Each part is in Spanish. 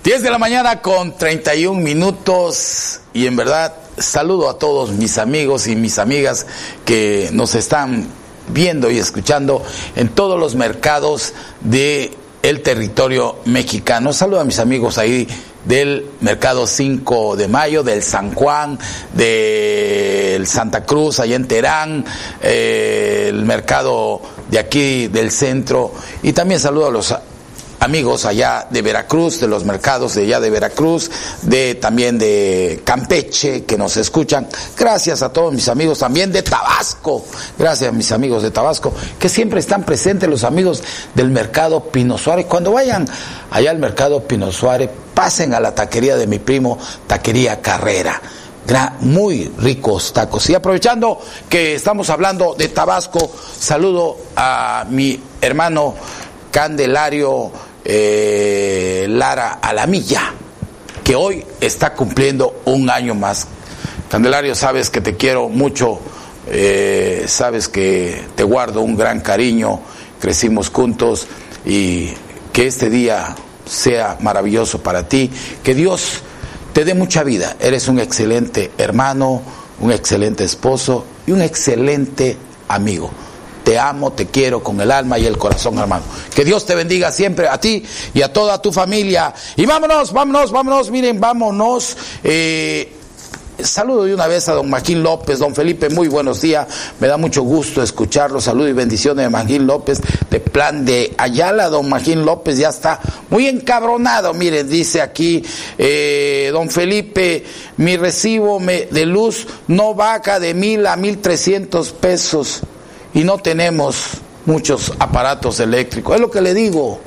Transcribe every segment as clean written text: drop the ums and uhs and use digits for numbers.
10 de la mañana con 31 minutos y en verdad saludo a todos mis amigos y mis amigas que nos están viendo y escuchando en todos los mercados del territorio mexicano. Saludo a mis amigos ahí del mercado 5 de mayo, del San Juan, del Santa Cruz, allá en Terán, el mercado de aquí del centro, y también saludo a los amigos allá de Veracruz, de los mercados de allá de Veracruz, también de Campeche, que nos escuchan. Gracias a todos mis amigos también de Tabasco, gracias a mis amigos de Tabasco, que siempre están presentes, los amigos del mercado Pino Suárez. Cuando vayan allá al mercado Pino Suárez, pasen a la taquería de mi primo, Taquería Carrera. Muy ricos tacos. Y aprovechando que estamos hablando de Tabasco, saludo a mi hermano Candelario Lara Alamilla, que hoy está cumpliendo un año más. Candelario, sabes que te quiero mucho, sabes que te guardo un gran cariño, crecimos juntos, y que este día sea maravilloso para ti, que Dios te dé mucha vida. Eres un excelente hermano, un excelente esposo y un excelente amigo. Te amo, te quiero con el alma y el corazón, hermano. Que Dios te bendiga siempre a ti y a toda tu familia. Y vámonos, miren, vámonos. Saludo de una vez a don Magín López. Don Felipe, muy buenos días. Me da mucho gusto escucharlo. Saludo y bendiciones de Magín López, de Plan de Ayala. Don Magín López ya está muy encabronado. Miren, dice aquí don Felipe, mi recibo de luz no baja de 1,000 a 1,300 pesos. Y no tenemos muchos aparatos eléctricos. Es lo que le digo.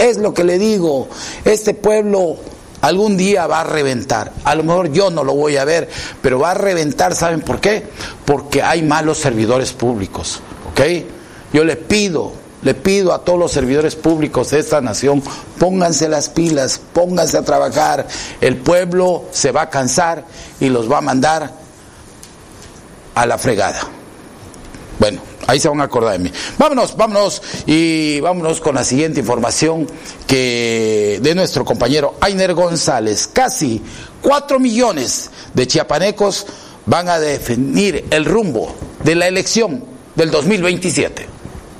Este pueblo algún día va a reventar. A lo mejor yo no lo voy a ver, pero va a reventar. ¿Saben por qué? Porque hay malos servidores públicos. ¿Ok? Yo le pido a todos los servidores públicos de esta nación, pónganse las pilas, pónganse a trabajar. El pueblo se va a cansar y los va a mandar a la fregada. Bueno, ahí se van a acordar de mí. Vámonos con la siguiente información de nuestro compañero Ainer González. Casi 4 millones de chiapanecos van a definir el rumbo de la elección del 2027.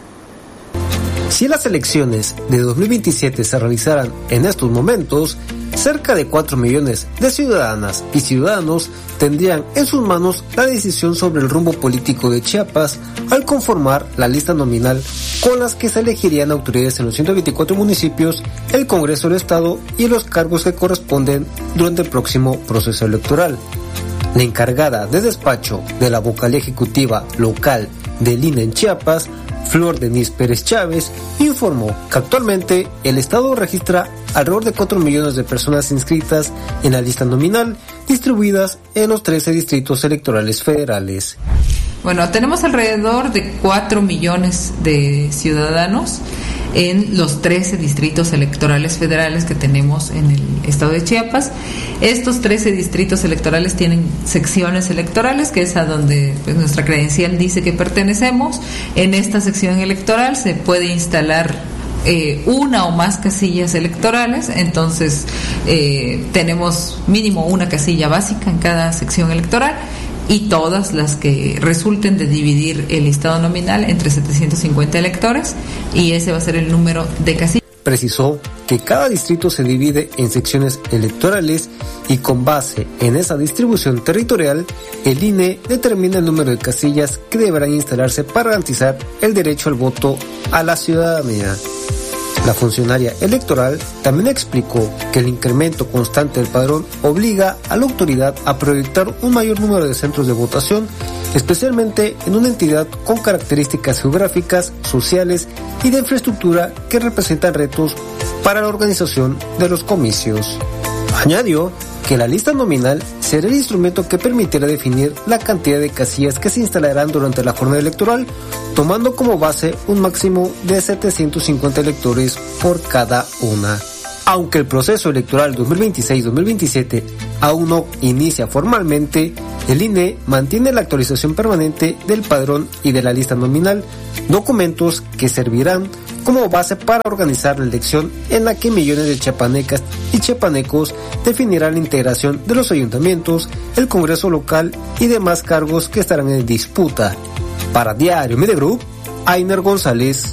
Si las elecciones de 2027 se realizaran en estos momentos, cerca de 4 millones de ciudadanas y ciudadanos tendrían en sus manos la decisión sobre el rumbo político de Chiapas al conformar la lista nominal con las que se elegirían autoridades en los 124 municipios, el Congreso del Estado y los cargos que corresponden durante el próximo proceso electoral. La encargada de despacho de la vocalía ejecutiva local del INE en Chiapas, Flor Denise Pérez Chávez, informó que actualmente el Estado registra alrededor de 4 millones de personas inscritas en la lista nominal, distribuidas en los 13 distritos electorales federales. Bueno, tenemos alrededor de 4 millones de ciudadanos en los 13 distritos electorales federales que tenemos en el estado de Chiapas. Estos 13 distritos electorales tienen secciones electorales, que es a donde pues, nuestra credencial dice que pertenecemos. En esta sección electoral se puede instalar una o más casillas electorales, entonces tenemos mínimo una casilla básica en cada sección electoral, y todas las que resulten de dividir el listado nominal entre 750 electores, y ese va a ser el número de casillas. Precisó que cada distrito se divide en secciones electorales y con base en esa distribución territorial, el INE determina el número de casillas que deberán instalarse para garantizar el derecho al voto a la ciudadanía. La funcionaria electoral también explicó que el incremento constante del padrón obliga a la autoridad a proyectar un mayor número de centros de votación, especialmente en una entidad con características geográficas, sociales y de infraestructura que representan retos para la organización de los comicios. Añadió que la lista nominal será el instrumento que permitirá definir la cantidad de casillas que se instalarán durante la jornada electoral, tomando como base un máximo de 750 electores por cada una. Aunque el proceso electoral 2026-2027 aún no inicia formalmente, el INE mantiene la actualización permanente del padrón y de la lista nominal, documentos que servirán como base para organizar la elección en la que millones de chiapanecas y chiapanecos definirán la integración de los ayuntamientos, el Congreso local y demás cargos que estarán en disputa. Para Diario Media Group, Ainer González.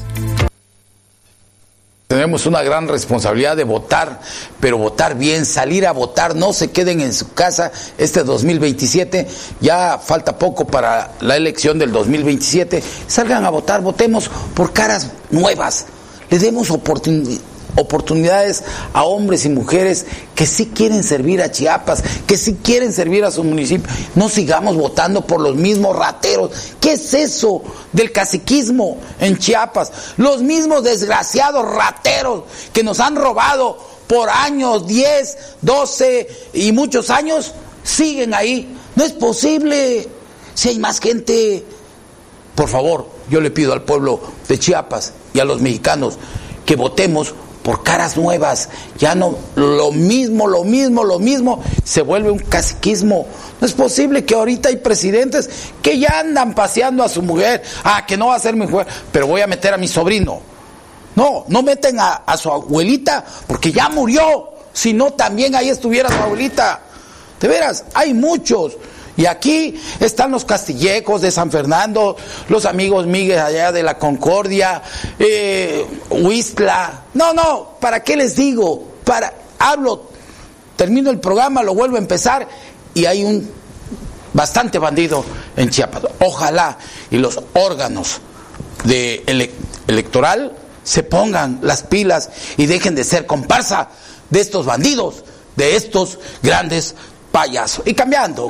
Tenemos una gran responsabilidad de votar, pero votar bien, salir a votar, no se queden en su casa este 2027, ya falta poco para la elección del 2027, salgan a votar, votemos por caras nuevas, le demos oportunidades a hombres y mujeres que sí quieren servir a Chiapas, que sí quieren servir a su municipio. No sigamos votando por los mismos rateros. ¿Qué es eso del caciquismo en Chiapas? Los mismos desgraciados rateros que nos han robado por años, 10, 12 y muchos años, siguen ahí. No es posible. Si hay más gente, por favor, yo le pido al pueblo de Chiapas y a los mexicanos que votemos por caras nuevas. Ya no lo mismo, se vuelve un caciquismo. No es posible que ahorita hay presidentes que ya andan paseando a su mujer, que no va a ser mi mujer, pero voy a meter a mi sobrino. No meten a su abuelita porque ya murió, si no también ahí estuviera su abuelita. De veras, hay muchos. Y aquí están los castillejos de San Fernando, los amigos Miguel allá de la Concordia, Huistla. No, ¿para qué les digo? Termino el programa, lo vuelvo a empezar y hay un bastante bandido en Chiapas. Ojalá y los órganos de electoral se pongan las pilas y dejen de ser comparsa de estos bandidos, de estos grandes payaso. Y cambiando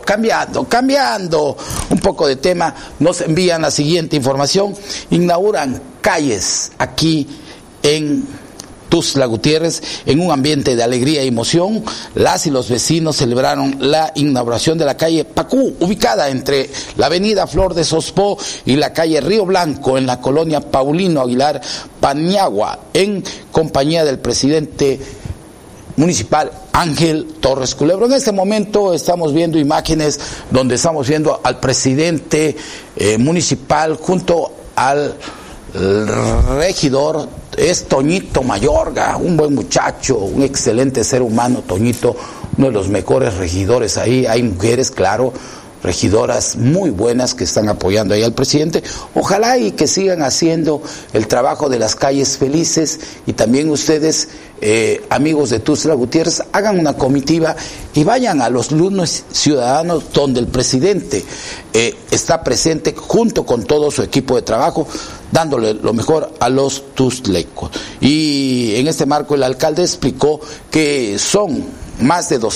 un poco de tema, nos envían la siguiente información. Inauguran calles aquí en Tuxtla Gutiérrez en un ambiente de alegría y emoción. Las y los vecinos celebraron la inauguración de la calle Pacú, ubicada entre la avenida Flor de Sospó y la calle Río Blanco en la colonia Paulino Aguilar Paniagua, en compañía del presidente municipal Ángel Torres Culebro. En este momento estamos viendo imágenes donde estamos viendo al presidente municipal junto al regidor, es Toñito Mayorga, un buen muchacho, un excelente ser humano. Toñito, uno de los mejores regidores ahí. Hay mujeres, claro, regidoras muy buenas que están apoyando ahí al presidente. Ojalá y que sigan haciendo el trabajo de las calles felices, y también ustedes, amigos de Tuxtla Gutiérrez, hagan una comitiva y vayan a los lunes ciudadanos donde el presidente está presente junto con todo su equipo de trabajo, dándole lo mejor a los tuxtlecos. Y en este marco el alcalde explicó que son más de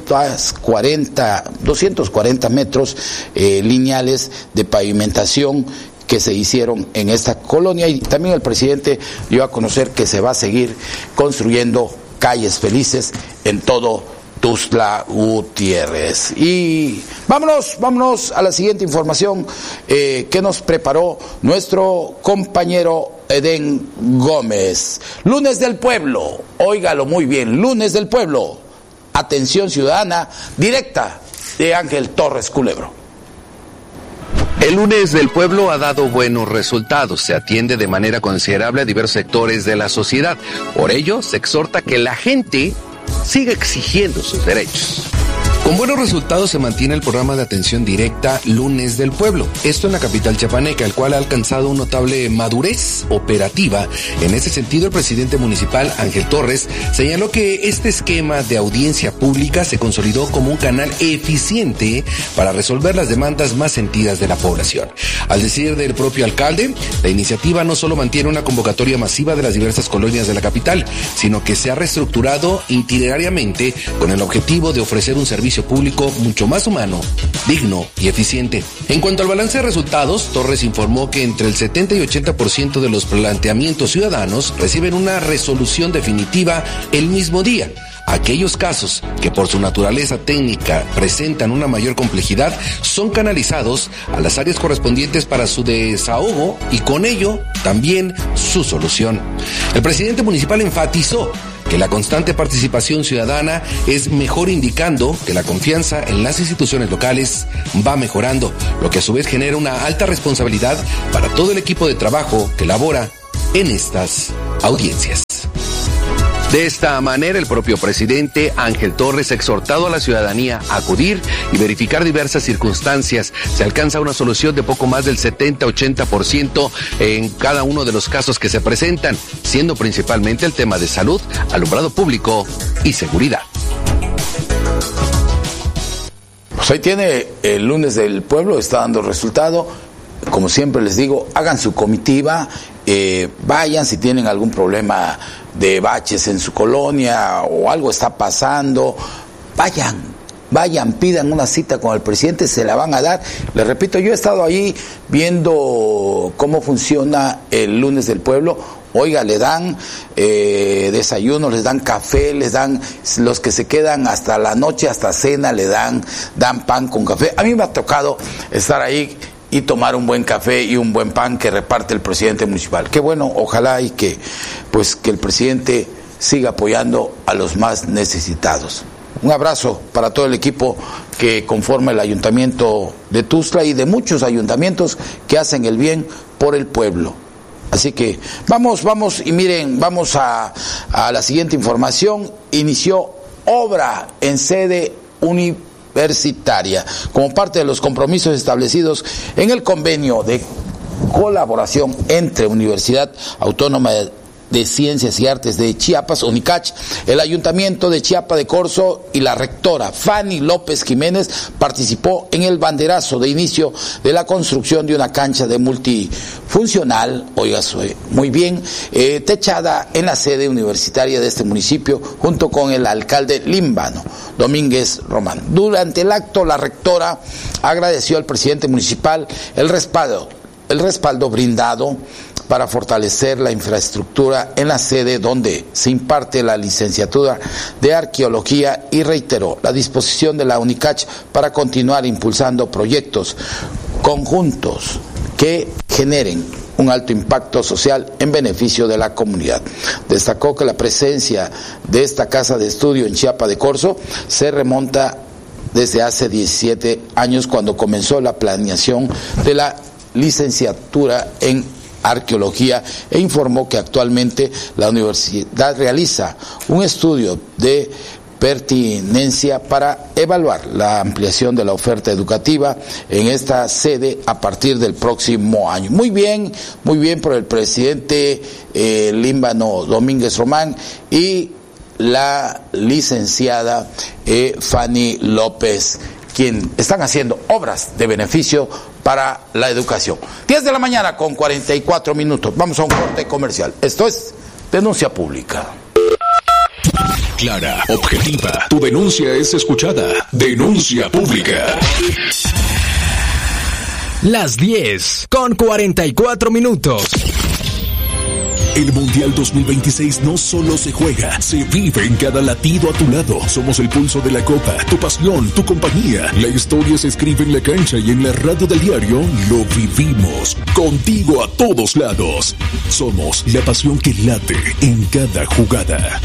240 metros lineales de pavimentación que se hicieron en esta colonia, y también el presidente dio a conocer que se va a seguir construyendo calles felices en todo Tuxtla Gutiérrez. Y vámonos a la siguiente información que nos preparó nuestro compañero Edén Gómez. Lunes del Pueblo, óigalo muy bien, Lunes del Pueblo. Atención ciudadana directa de Ángel Torres Culebro. El Lunes del Pueblo ha dado buenos resultados. Se atiende de manera considerable a diversos sectores de la sociedad. Por ello, se exhorta que la gente siga exigiendo sus derechos. Con buenos resultados se mantiene el programa de atención directa Lunes del Pueblo. Esto en la capital chiapaneca, el cual ha alcanzado una notable madurez operativa. En ese sentido, el presidente municipal, Ángel Torres, señaló que este esquema de audiencia pública se consolidó como un canal eficiente para resolver las demandas más sentidas de la población. Al decir del propio alcalde, la iniciativa no solo mantiene una convocatoria masiva de las diversas colonias de la capital, sino que se ha reestructurado itinerariamente con el objetivo de ofrecer un servicio público mucho más humano, digno y eficiente. En cuanto al balance de resultados, Torres informó que entre el 70 y 80% de los planteamientos ciudadanos reciben una resolución definitiva el mismo día. Aquellos casos que por su naturaleza técnica presentan una mayor complejidad son canalizados a las áreas correspondientes para su desahogo y con ello también su solución. El presidente municipal enfatizó que la constante participación ciudadana es mejor, indicando que la confianza en las instituciones locales va mejorando, lo que a su vez genera una alta responsabilidad para todo el equipo de trabajo que labora en estas audiencias. De esta manera, el propio presidente Ángel Torres ha exhortado a la ciudadanía a acudir y verificar diversas circunstancias. Se alcanza una solución de poco más del 70-80% en cada uno de los casos que se presentan, siendo principalmente el tema de salud, alumbrado público y seguridad. Pues ahí tiene el lunes del pueblo, está dando resultado. Como siempre les digo, hagan su comitiva, vayan si tienen algún problema de baches en su colonia o algo está pasando, vayan, pidan una cita con el presidente, se la van a dar. Les repito, yo he estado ahí viendo cómo funciona el lunes del pueblo. Oiga, le dan desayuno, les dan café, les dan, los que se quedan hasta la noche, hasta cena, dan pan con café. A mí me ha tocado estar ahí y tomar un buen café y un buen pan que reparte el presidente municipal. Qué bueno, ojalá y que el presidente siga apoyando a los más necesitados. Un abrazo para todo el equipo que conforma el ayuntamiento de Tuxtla y de muchos ayuntamientos que hacen el bien por el pueblo. Así que vamos y miren, vamos a la siguiente información. Inició obra en sede universitaria como parte de los compromisos establecidos en el convenio de colaboración entre Universidad Autónoma de Ciencias y Artes de Chiapas, UNICACH, el Ayuntamiento de Chiapa de Corzo y la rectora Fanny López Jiménez participó en el banderazo de inicio de la construcción de una cancha de multifuncional, muy bien, techada en la sede universitaria de este municipio, junto con el alcalde Límbano Domínguez Román. Durante el acto, la rectora agradeció al presidente municipal el respaldo brindado para fortalecer la infraestructura en la sede donde se imparte la licenciatura de Arqueología y reiteró la disposición de la UNICACH para continuar impulsando proyectos conjuntos que generen un alto impacto social en beneficio de la comunidad. Destacó que la presencia de esta casa de estudio en Chiapa de Corzo se remonta desde hace 17 años cuando comenzó la planeación de la licenciatura en Arqueología e informó que actualmente la universidad realiza un estudio de pertinencia para evaluar la ampliación de la oferta educativa en esta sede a partir del próximo año. Muy bien por el presidente Límbano Domínguez Román y la licenciada Fanny López, quien están haciendo obras de beneficio para la educación. 10 de la mañana con 44 minutos. Vamos a un corte comercial. Esto es Denuncia Pública. Clara, objetiva. Tu denuncia es escuchada. Denuncia Pública. Las 10 con 44 minutos. El Mundial 2026 no solo se juega, se vive en cada latido a tu lado. Somos el pulso de la Copa, tu pasión, tu compañía. La historia se escribe en la cancha y en la radio del diario lo vivimos. Contigo a todos lados. Somos la pasión que late en cada jugada.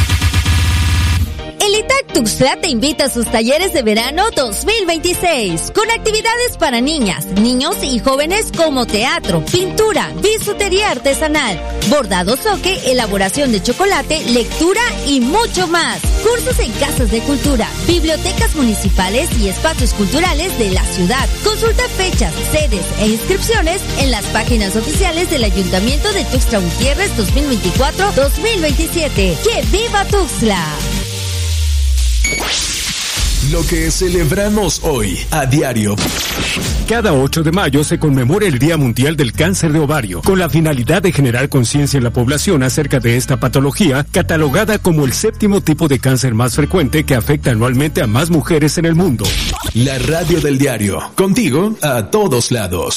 El ITAC Tuxtla te invita a sus talleres de verano 2026, con actividades para niñas, niños y jóvenes como teatro, pintura, bisutería artesanal, bordado zoque, elaboración de chocolate, lectura y mucho más. Cursos en casas de cultura, bibliotecas municipales y espacios culturales de la ciudad. Consulta fechas, sedes e inscripciones en las páginas oficiales del Ayuntamiento de Tuxtla Gutiérrez 2024-2027. ¡Que viva Tuxtla! Lo que celebramos hoy a diario. Cada 8 de mayo se conmemora el Día Mundial del Cáncer de Ovario, con la finalidad de generar conciencia en la población acerca de esta patología, catalogada como el 7º tipo de cáncer más frecuente que afecta anualmente a más mujeres en el mundo. La radio del diario, contigo a todos lados.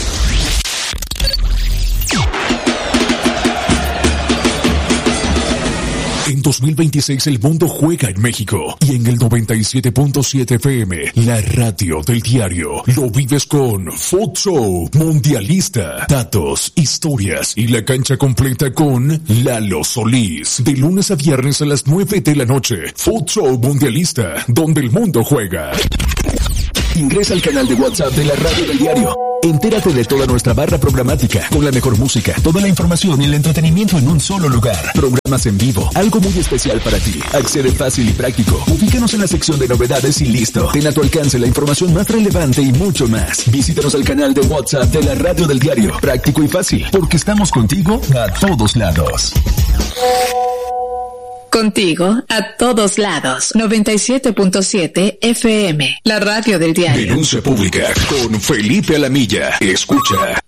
En 2026 el mundo juega en México y en el 97.7 FM, la radio del diario, lo vives con Food Show Mundialista, datos, historias y la cancha completa con Lalo Solís. De lunes a viernes a las 9 de la noche, Food Show Mundialista, donde el mundo juega. Ingresa al canal de WhatsApp de la Radio del Diario. Entérate de toda nuestra barra programática, con la mejor música, toda la información y el entretenimiento en un solo lugar. Programas en vivo, algo muy especial para ti. Accede fácil y práctico. Ubícanos en la sección de novedades y listo. Ten a tu alcance la información más relevante y mucho más. Visítanos al canal de WhatsApp de la Radio del Diario. Práctico y fácil, porque estamos contigo a todos lados. Contigo a todos lados. 97.7 FM, la Radio del Diario. Denuncia pública con Felipe Alamilla. Escucha.